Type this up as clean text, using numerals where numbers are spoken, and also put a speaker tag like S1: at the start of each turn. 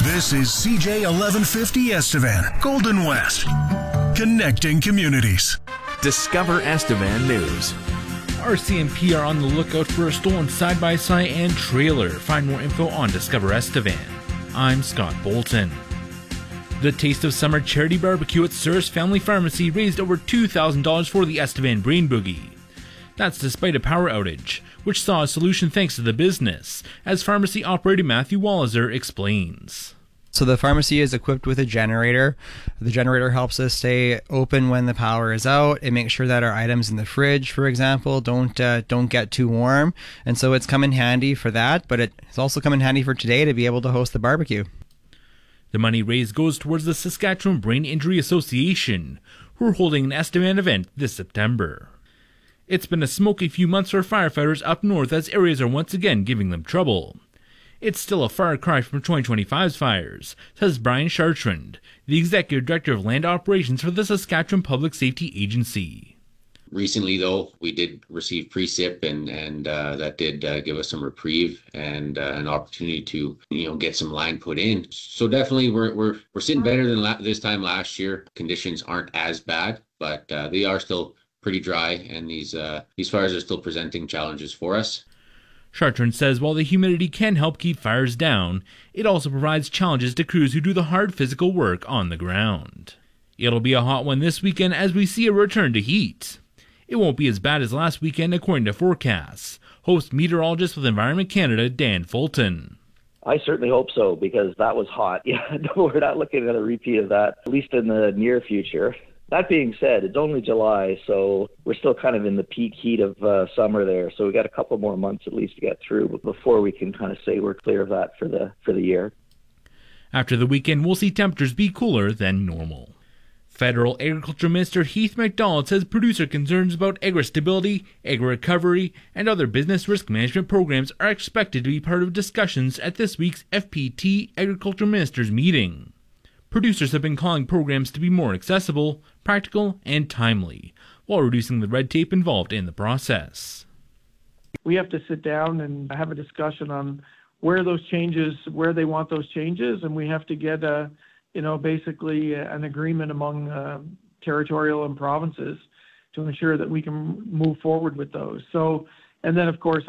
S1: This is CJ 1150 Estevan, Golden West. Connecting communities.
S2: Discover Estevan News.
S3: RCMP are on the lookout for a stolen side-by-side and trailer. Find more info on Discover Estevan. I'm Scott Bolton. The Taste of Summer charity barbecue at Souris Family Pharmacy raised over $2,000 for the Estevan Brain Boogie. That's despite a power outage, which saw a solution thanks to the business, as pharmacy operator Matthew Walliser explains.
S4: So the pharmacy is equipped with a generator. The generator helps us stay open when the power is out. It makes sure that our items in the fridge, for example, don't get too warm. And so it's come in handy for that, but it's also come in handy for today to be able to host the barbecue.
S3: The money raised goes towards the Saskatchewan Brain Injury Association, who are holding an Estevan event this September. It's been a smoky few months for firefighters up north as areas are once again giving them trouble. It's still a far cry from 2025's fires, says Brian Chartrand, the Executive Director of Land Operations for the Saskatchewan Public Safety Agency.
S5: Recently, though, we did receive precip, and that did give us some reprieve and an opportunity to, get some line put in. So definitely, we're sitting better than this time last year. Conditions aren't as bad, but they are still pretty dry, and these fires are still presenting challenges for us.
S3: Chartrand says while the humidity can help keep fires down, it also provides challenges to crews who do the hard physical work on the ground. It'll be a hot one this weekend as we see a return to heat. It won't be as bad as last weekend according to forecasts. Host meteorologist with Environment Canada, Dan Fulton.
S6: I certainly hope so, because that was hot. Yeah, we're not looking at a repeat of that, at least in the near future. That being said, it's only July, so we're still kind of in the peak heat of summer there. So we got a couple more months at least to get through before we can kind of say we're clear of that for the year.
S3: After the weekend, we'll see temperatures be cooler than normal. Federal Agriculture Minister Heath MacDonald says producer concerns about agri-stability, agri-recovery, and other business risk management programs are expected to be part of discussions at this week's FPT Agriculture Ministers meeting. Producers have been calling programs to be more accessible, practical, and timely, while reducing the red tape involved in the process.
S7: We have to sit down and have a discussion on where they want those changes, and we have to get basically an agreement among territorial and provinces to ensure that we can move forward with those. So, and then of course